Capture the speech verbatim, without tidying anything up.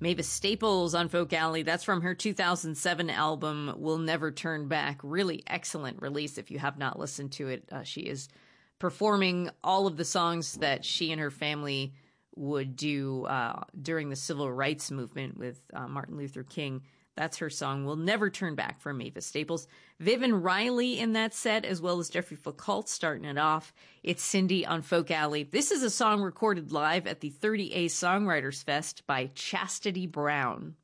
Mavis Staples on Folk Alley. That's from her two thousand seven album, We'll Never Turn Back. Really excellent release if you have not listened to it. Uh, she is performing all of the songs that she and her family would do uh, during the civil rights movement with uh, Martin Luther King. That's her song, We'll Never Turn Back, from Mavis Staples. Vivian Riley in that set, as well as Jeffrey Foucault starting it off. It's Cindy on Folk Alley. This is a song recorded live at the thirty A Songwriters Fest by Chastity Brown.